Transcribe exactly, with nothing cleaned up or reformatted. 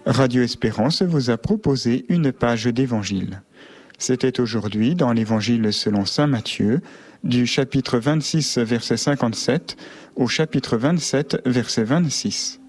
Radio Espérance vous a proposé une page d'évangile. C'était aujourd'hui dans l'évangile selon saint Matthieu, du chapitre vingt-six, verset cinquante-sept, au chapitre vingt-sept, verset vingt-six.